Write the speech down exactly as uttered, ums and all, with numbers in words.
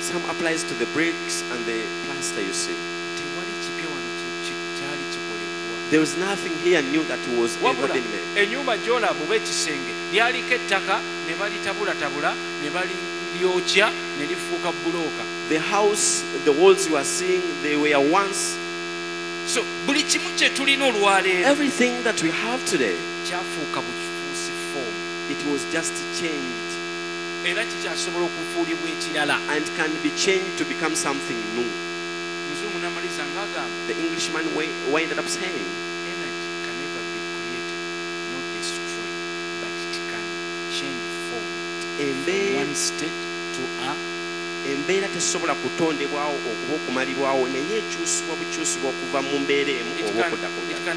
Some applies to the bricks and the plaster, you see. Tewali kipya wano kyali kikolebwa. There was nothing here new that was ever been made. Ennyumba gy'olaba oba ekisenge lyaliko ettaka ne balitabulatabula ne balyokya ne lifuuka bulooka. The house, the walls you are seeing, they were once. So buli kimu kye tulina olwaleero Everything that we have today, kyafuuka bukifuusi foomu it was just changed era kikyasobola okufuulibwa ekirala. and can be changed to become something new. Muzungu n'amaliza ng'agamba The Englishman wi- ended up saying, energy can never be created, not destroyed, but it can change form from embeera one state to a embeera tesobola kutondebwawo okuba okumalibwawo naye ekyusibwa bukyusibwa okuva mu mbeera emu it oba can, okudda ku it ndala. can